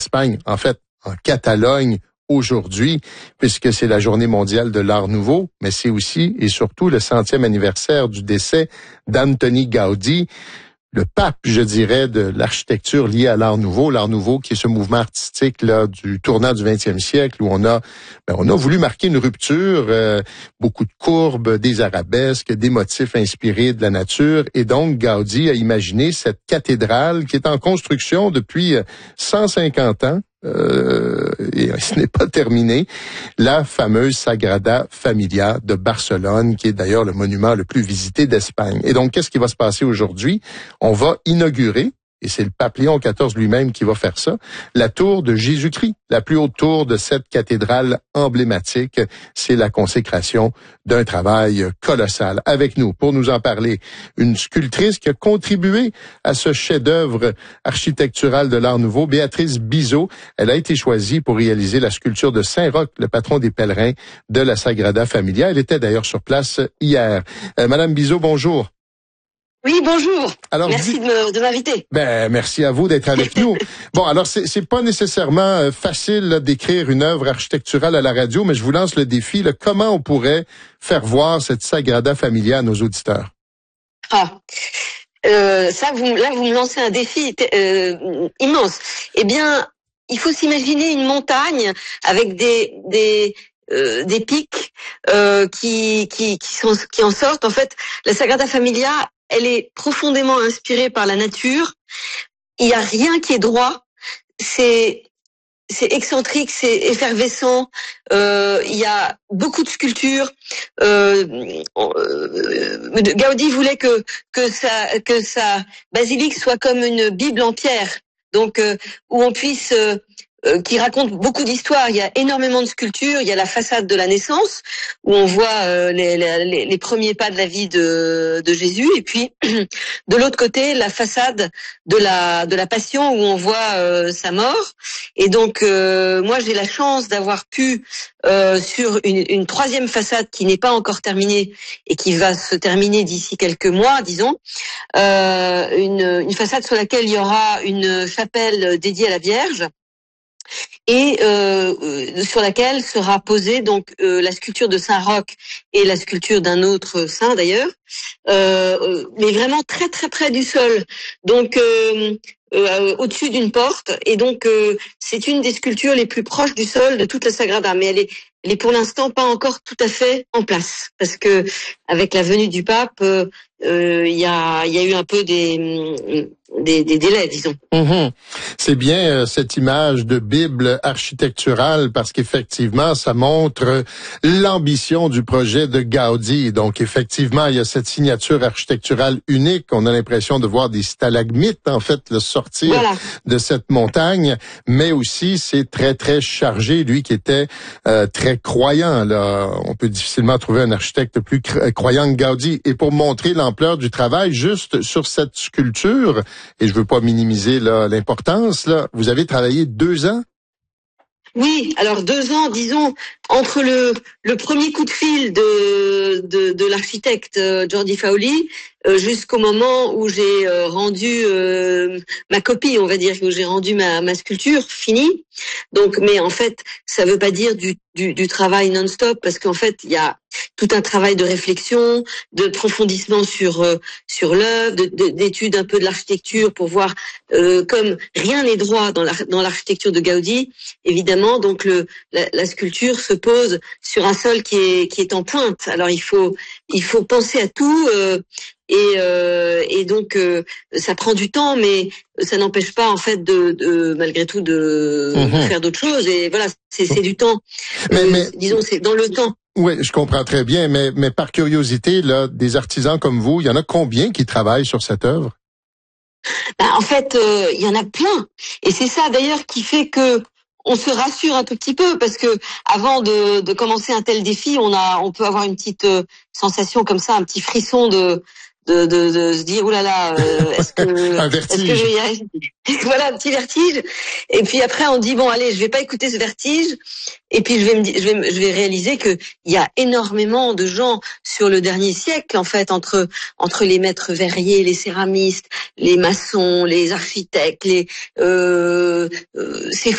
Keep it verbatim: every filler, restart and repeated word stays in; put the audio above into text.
Espagne, en fait, en Catalogne, aujourd'hui, puisque c'est la journée mondiale de l'Art nouveau, mais c'est aussi et surtout le centième anniversaire du décès d'Antoni Gaudí, le pape, je dirais, de l'architecture liée à l'Art nouveau. L'Art nouveau, qui est ce mouvement artistique là du tournant du vingtième siècle, où on a, ben, on a voulu marquer une rupture, euh, beaucoup de courbes, des arabesques, des motifs inspirés de la nature, et donc Gaudí a imaginé cette cathédrale qui est en construction depuis cent cinquante ans. Euh, et ce n'est pas terminé, la fameuse Sagrada Familia de Barcelone, qui est d'ailleurs le monument le plus visité d'Espagne. Et donc, qu'est-ce qui va se passer aujourd'hui? On va inaugurer, et c'est le pape Léon quatorze lui-même qui va faire ça, la tour de Jésus-Christ, la plus haute tour de cette cathédrale emblématique. C'est la consécration d'un travail colossal. Avec nous, pour nous en parler, une sculptrice qui a contribué à ce chef-d'œuvre architectural de l'Art nouveau, Béatrice Bizot. Elle a été choisie pour réaliser la sculpture de Saint-Roch, le patron des pèlerins de la Sagrada Familia. Elle était d'ailleurs sur place hier. Euh, Madame Bizot, bonjour. Oui, bonjour. Alors, merci de, me, de m'inviter. Ben, merci à vous d'être avec nous. Bon, alors, c'est, c'est pas nécessairement facile là, d'écrire une œuvre architecturale à la radio, mais je vous lance le défi. Là, comment on pourrait faire voir cette Sagrada Familia à nos auditeurs? Ah, euh, ça, vous, là, vous me lancez un défi euh, immense. Eh bien, il faut s'imaginer une montagne avec des des euh, des pics euh, qui qui qui sont qui en sortent. En fait, la Sagrada Familia, elle est profondément inspirée par la nature. Il y a rien qui est droit. C'est c'est excentrique, c'est effervescent. Euh, il y a beaucoup de sculptures. Euh, euh, Gaudí voulait que que sa que sa basilique soit comme une Bible en pierre, donc euh, où on puisse euh, Euh, qui raconte beaucoup d'histoires. Il y a énormément de sculptures. Il y a la façade de la naissance où on voit euh, les, les, les premiers pas de la vie de, de Jésus, et puis de l'autre côté la façade de la de la Passion où on voit euh, sa mort. Et donc euh, moi j'ai la chance d'avoir pu euh, sur une, une troisième façade qui n'est pas encore terminée et qui va se terminer d'ici quelques mois, disons, euh, une, une façade sur laquelle il y aura une chapelle dédiée à la Vierge, et euh, sur laquelle sera posée donc euh, la sculpture de Saint-Roch et la sculpture d'un autre saint d'ailleurs, euh, mais vraiment très très près du sol, donc euh, euh, au-dessus d'une porte. Et donc euh, c'est une des sculptures les plus proches du sol de toute la Sagrada, mais elle est elle est pour l'instant pas encore tout à fait en place, parce que avec la venue du pape, il euh, euh, y a il y a eu un peu des des, des délais, disons. Mmh. C'est bien euh, cette image de Bible architecturale, parce qu'effectivement, ça montre l'ambition du projet de Gaudí. Donc, effectivement, il y a cette signature architecturale unique. On a l'impression de voir des stalagmites, en fait, le sortir voilà. de cette montagne. Mais aussi, c'est très, très chargé. Lui qui était euh, très croyant, là. On peut difficilement trouver un architecte plus croyant que Gaudí. Et pour montrer l'ampleur du travail, juste sur cette sculpture, et je veux pas minimiser là, l'importance, là, vous avez travaillé deux ans? Oui, alors deux ans, disons, entre le le premier coup de fil de de, de l'architecte euh, Jordi Fauli euh, jusqu'au moment où j'ai euh, rendu euh, ma copie, on va dire, où j'ai rendu ma ma sculpture finie. Donc, mais en fait, ça veut pas dire du du, du travail non-stop, parce qu'en fait, il y a tout un travail de réflexion, de profondissement sur euh, sur l'œuvre, de, de, d'étude un peu de l'architecture pour voir euh, comme rien n'est droit dans la, dans l'architecture de Gaudí, évidemment. Donc le la, la sculpture se pose sur un sol qui est qui est en pointe. Alors il faut il faut penser à tout. Euh, Et, euh, et donc euh, ça prend du temps, mais ça n'empêche pas en fait de, de malgré tout de, mmh. de faire d'autres choses. Et voilà, c'est, c'est du temps. Mais, euh, mais, disons, c'est dans le temps. Oui, je comprends très bien, mais, mais par curiosité, là, des artisans comme vous, il y en a combien qui travaillent sur cette œuvre? Ben, en fait, euh, il y en a plein. Et c'est ça d'ailleurs qui fait que on se rassure un tout petit peu, parce que avant de, de commencer un tel défi, on a, on peut avoir une petite euh, sensation comme ça, un petit frisson de De, de, de se dire oulala, euh, est-ce que un vertige. est-ce que je vais y arriver? Voilà, un petit vertige. Et puis après on dit bon allez, je vais pas écouter ce vertige. Et puis je vais me je vais je vais réaliser que il y a énormément de gens sur le dernier siècle, en fait, entre entre les maîtres verriers, les céramistes, les maçons, les architectes, les euh, euh, c'est